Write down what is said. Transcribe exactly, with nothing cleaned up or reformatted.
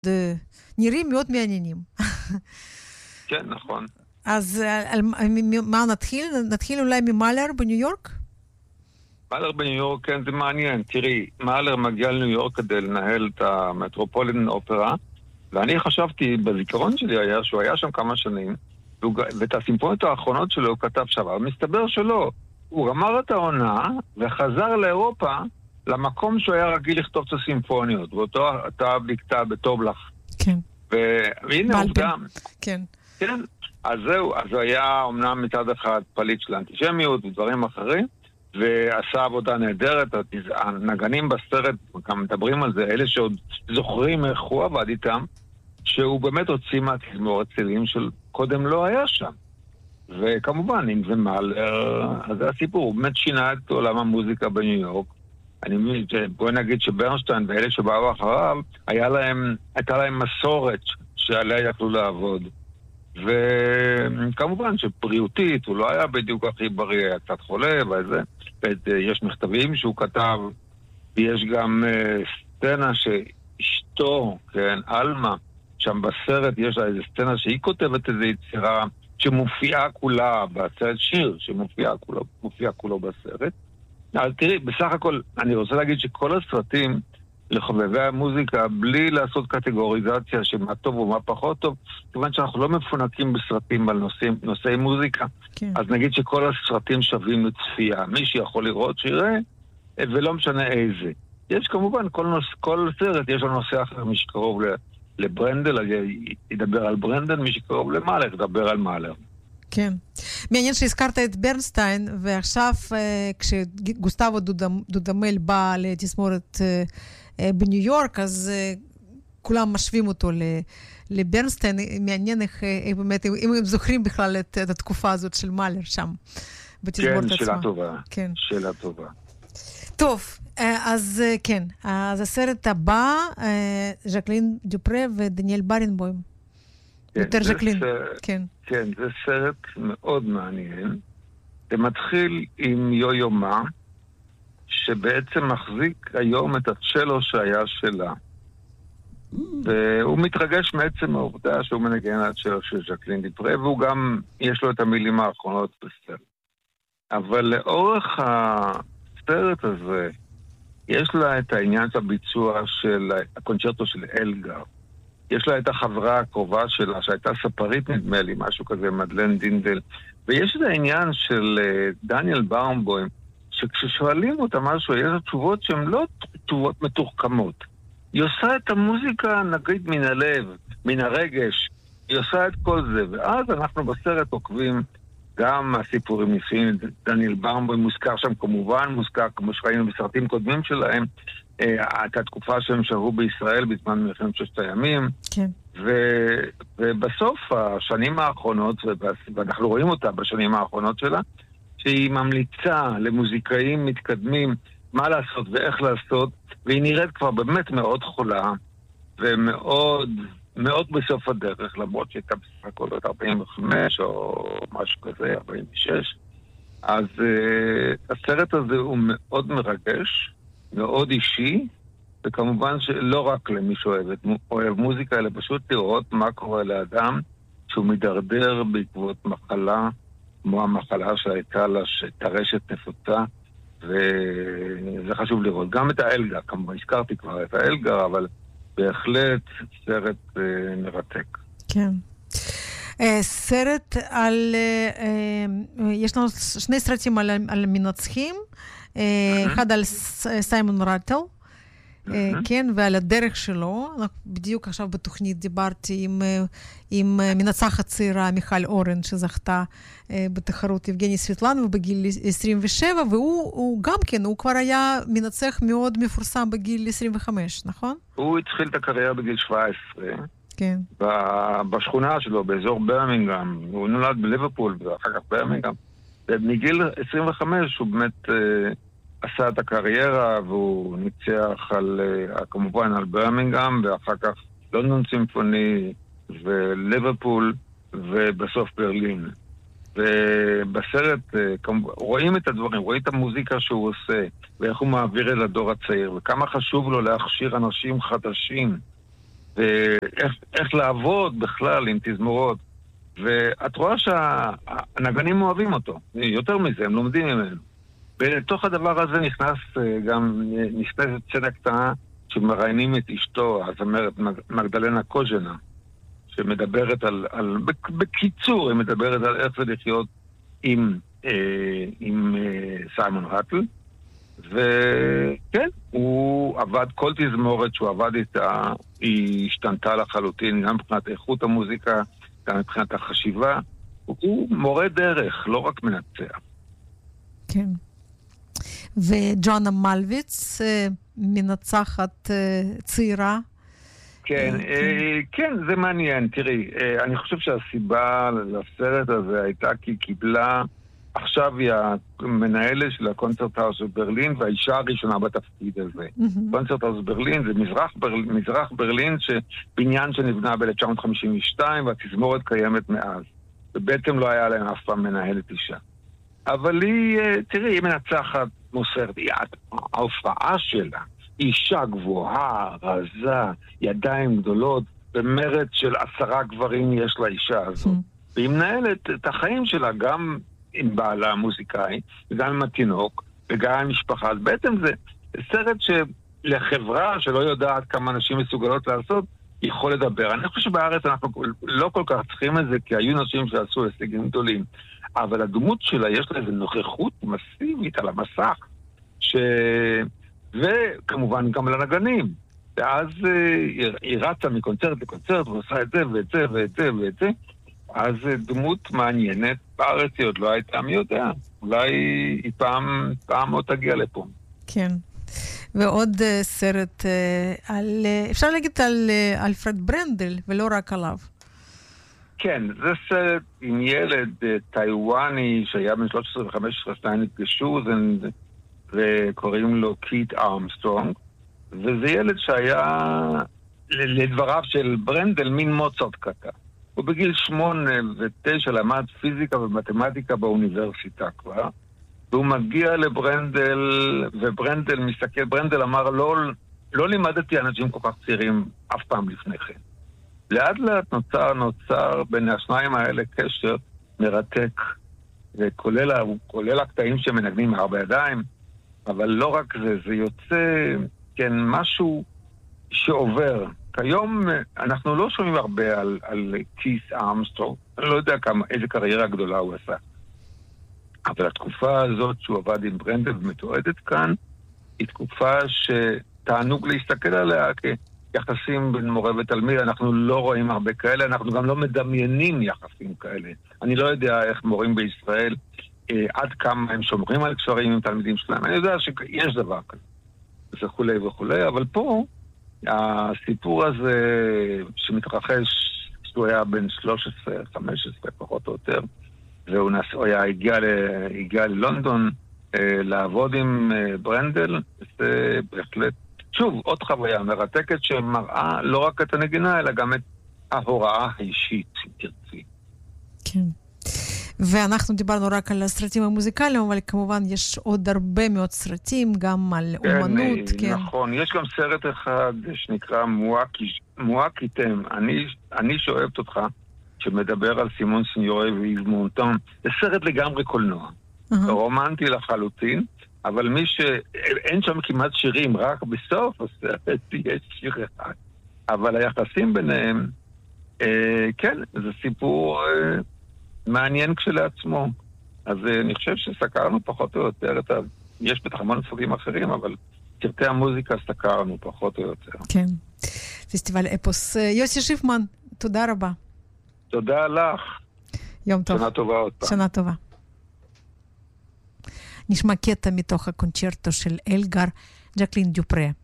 נראים מאוד מעניינים. כן, נכון. אז מה נתחיל? נתחיל אולי ממאלר בניו יורק? מאלר בניו יורק, כן, זה מעניין. תראי, מאלר מגיע לניו יורק כדי לנהל את המטרופוליטן אופרה, ואני חשבתי, בזיכרון שלי היה שהוא היה שם כמה שנים, ואת הסימפוניות האחרונות שלו הוא כתב שם, אבל מסתבר שלא. הוא גמר את העונה וחזר לאירופה למקום שהוא היה רגיל לכתוב את הסימפוניות, ואותו אתה בקתה בטוב לך. כן. והנה עובדה. כן. כן, אז זהו, אז הוא היה אומנם מצד אחד פליט של אנטישמיות ודברים אחרים, ועשה עבודה נהדרת. הנגנים בסרט, גם מדברים על זה, אלה שעוד זוכרים איך הוא עבד איתם, שהוא באמת הוציא מהתזמורת צלילים של קודם לא היה שם. וכמובן, אם זה מאלר, אז זה הסיפור, הוא באמת שינה את עולם המוזיקה בניו יורק. אני מבין, בואי נגיד שברנשטיין ואלה שבאו אחריו, היה להם, הייתה להם מסורת שעליה יכלו לעבוד. וכמובן שבריאותית, הוא לא היה בדיוק הכי בריא, היה קצת חולה וזה. יש מכתבים שהוא כתב, ויש גם סצנה שאשתו, כן, אלמה, שם בסרט יש לה איזו סצנה שהיא כותבת איזו יצירה שמופיעה כולה בסרט, שיר שמופיעה כולו, מופיעה כולו בסרט. אז תראי, בסך הכל, אני רוצה להגיד שכל הסרטים לחובבי המוזיקה, בלי לעשות קטגוריזציה של מה טוב ומה פחות טוב, כיוון שאנחנו לא מפונקים בסרטים על נושאים, נושאי מוזיקה, כן. אז נגיד שכל הסרטים שווים לצפייה. מי שיכול לראות שיראה, ולא משנה איזה. יש כמובן, כל, נוס, כל סרט יש לו נושא אחר, מי שקרוב לברנדל, ידבר על ברנדל, מי שקרוב למאלר, ידבר על מאלר. כן. מעניין שהזכרת את ברנסטיין, ועכשיו כשגוסטבו דודמל בא לתסמורת בניו יורק, אז כולם משווים אותו לברנסטיין. מעניין איך באמת, אם הם זוכרים בכלל את התקופה הזאת של מאלר שם, בתסמורת עצמה. כן, שאלה טובה. כן. שאלה טובה. טוב, אז כן, אז הסרט הבא, ז'קלין דופרה ודניאל ברנבוים. יותר ז'קלין, כן. כן, זה סרט מאוד מעניין. זה מתחיל עם יו-יו מה, שבעצם מחזיק היום את הצ'לו שהיה שלה. והוא מתרגש מעצם העובדה שהוא מנגן על הצ'לו של ז'קלין דופרה, והוא גם, יש לו את המילים האחרונות בסרט. אבל לאורך הסרט הזה, יש לה את העניין של הביצוע של הקונצ'רטו של אלגר. יש לה את החברה הקרובה שלה, שהייתה ספרית נדמה לי, משהו כזה, מדלן דינדל. ויש את העניין של דניאל ברנבוים, שכששואלים אותה משהו, יש לה תשובות שהן לא תשובות מתוחכמות. היא עושה את המוזיקה, נגיד, מן הלב, מן הרגש. היא עושה את כל זה. ואז אנחנו בסרט עוקבים גם הסיפורים ניסויים. דניאל ברנבוים מוזכר שם כמובן, מוזכר כמו שראינו בסרטים קודמים שלהם, את התקופה שהם שהו בישראל בזמן מלחמת ששת הימים. כן. ו- ובסוף השנים האחרונות, ואנחנו רואים אותה בשנים האחרונות שלה, שהיא ממליצה למוזיקאים מתקדמים מה לעשות ואיך לעשות, והיא נראית כבר באמת מאוד חולה, ומאוד מאוד בסוף הדרך, למרות שהייתה בסך הכל ארבעים וחמש או משהו כזה, ארבעים ושש. אז uh, הסרט הזה הוא מאוד מרגש, מאוד אישי, וכמובן שלא רק למי שאוהב, אוהב מוזיקה, אלא פשוט לראות מה קורה לאדם שהוא מדרדר בעקבות מחלה, כמו המחלה שהייתה לה, שטרשת נפוצה, וזה חשוב לראות. גם את האלגר, כמובן, הזכרתי כבר את האלגר, אבל בהחלט סרט אה, מרתק. כן. אה, סרט על, אה, אה, יש לנו שני סרטים על, על מנצחים, אה, mm-hmm. אחד על ס, סיימון רטל, mm-hmm. אה, כן, ועל הדרך שלו. בדיוק עכשיו בתוכנית דיברתי עם, עם מנצחת צעירה מיכל אורן, שזכתה אה, בתחרות יבגני סוויטלן, ובגיל עשרים ושבע, והוא גם כן, הוא כבר היה מנצח מאוד מפורסם בגיל עשרים וחמש, נכון? הוא התחיל את הקריירה בגיל שבע עשרה. כן. בשכונה שלו, באזור ברמינגהאם. הוא נולד בליברפול, ואחר כך ברמינגהאם. ומגיל עשרים וחמש הוא באמת אה, עשה את הקריירה, והוא ניצח על, אה, כמובן על ברמינגהאם, ואחר כך לונדון סימפוני, וליברפול, ובסוף ברלין. ובסרט אה, כמובן, רואים את הדברים, רואים את המוזיקה שהוא עושה, ואיך הוא מעביר אל הדור הצעיר, וכמה חשוב לו להכשיר אנשים חדשים, ואיך איך לעבוד בכלל עם תזמורות. ואת רואה שהנגנים אוהבים אותו. יותר מזה, הם לומדים ממנו. בתוך הדבר הזה נכנס גם, נכנסת סצנה קטנה שמראיינים את אשתו, הזמרת מגדלנה קוז'נה, שמדברת על, על בקיצור, היא מדברת על איך זה לחיות עם, אה, עם אה, סיימון רטל. וכן, הוא עבד, כל תזמורת שהוא עבד איתה, היא השתנתה לחלוטין, גם מבחינת איכות המוזיקה, גם מבחינת החשיבה. הוא מורה דרך, לא רק מנצח. כן. וג'ואנה מלוויץ, מנצחת צעירה. כן, כן, זה מעניין. תראי, אני חושב שהסיבה לסרט הזה הייתה כי היא קיבלה, עכשיו היא המנהלת של הקונצרטהאוס בברלין, והאישה הראשונה בתפקיד הזה. קונצרטהאוס ברלין זה מזרח ברלין, בניין שנבנה ב-אלף תשע מאות חמישים ושתיים, והתזמורת קיימת מאז. ובעצם לא היה להם אף פעם מנהלת אישה. אבל היא, תראי, היא מנצחת מוסרת, ההופעה שלה, אישה גבוהה, רזה, ידיים גדולות, במרד של עשרה גברים יש לאישה הזאת. והיא מנהלת את החיים שלה גם עם בעלה המוזיקאי, וגם עם התינוק, וגם עם משפחה. אז בעצם זה סרט שלחברה שלא יודעת כמה אנשים מסוגלות לעשות, יכול לדבר. אני חושב שבארץ אנחנו לא כל כך צריכים את זה, כי היו נשים שעשו הישגים גדולים. אבל הדמות שלה יש לה איזו נוכחות מסיבית על המסך, ש... וכמובן גם לנגנים. ואז uh, היא רצה מקונצרט לקונצרט, ועושה את זה ואת זה ואת זה ואת זה. אז דמות מעניינת, בארץ היא עוד לא הייתה, מי יודע. אולי היא פעם, פעם עוד תגיע לפה. כן. ועוד uh, סרט uh, על, uh, אפשר להגיד על uh, אלפרד ברנדל, ולא רק עליו. כן, זה סרט עם ילד uh, טיוואני שהיה בן שלוש עשרה וחמש עשרה, שניים נפגשו, זה... וקוראים לו קיט ארמסטרונג, וזה ילד שהיה, לדבריו של ברנדל, מין מוצרט קטן. הוא בגיל שמונה ותשע למד פיזיקה ומתמטיקה באוניברסיטה כבר, והוא מגיע לברנדל, וברנדל מסתכל, ברנדל אמר, לא, לא לימדתי אנשים כל כך צעירים אף פעם לפני כן. לאט לאט נוצר, נוצר בין השניים האלה קשר מרתק, וכולל כולל הקטעים שמנגנים הרבה ידיים, אבל לא רק זה, זה יוצא, כן, משהו שעובר. כיום אנחנו לא שומעים הרבה על, על קיס ארמסטרונג, אני לא יודע כמה, איזה קריירה גדולה הוא עשה. אבל התקופה הזאת שהוא עבד עם ברנדל ומתועדת כאן, היא תקופה שתענוג להסתכל עליה כיחסים בין מורה ותלמיד. אנחנו לא רואים הרבה כאלה, אנחנו גם לא מדמיינים יחסים כאלה. אני לא יודע איך מורים בישראל, עד כמה הם שומרים על קשרים עם תלמידים שלהם. אני יודע שיש דבר כזה, וכולי וכולי, אבל פה הסיפור הזה שמתרחש כשהוא היה בן שלוש עשרה, חמש עשרה פחות או יותר, והוא נס... היה, הגיע, ל... הגיע ללונדון אה, לעבוד עם אה, ברנדל, זה בהחלט, שוב, עוד חוויה מרתקת שמראה לא רק את הנגינה, אלא גם את ההוראה האישית, אם תרצי. כן. ואנחנו דיברנו רק על הסרטים המוזיקליים, אבל כמובן יש עוד הרבה מאוד סרטים, גם על כן, אומנות. כן, נכון. יש גם סרט אחד שנקרא מואקיתם, אני, אני שאוהבת אותך, שמדבר על סימון סיניורי ואיב מונטון. זה סרט לגמרי קולנוע. Uh-huh. רומנטי לחלוטין, אבל מי ש... אין שם כמעט שירים, רק בסוף הסרט יש שיר אחד. אבל היחסים ביניהם, אה, כן, זה סיפור... אה, מעניין כשלעצמו. אז אני חושב שסקרנו פחות או יותר את ה... יש בטח המון סוגים אחרים, אבל קרתי המוזיקה סקרנו פחות או יותר. כן. פסטיבל אפוס. יוסי שיפמן, תודה רבה. תודה לך. יום טוב. שנה טובה עוד פעם. שנה טובה. נשמע קטע מתוך הקונצ'רטו של אלגר, ג'קלין דופרה.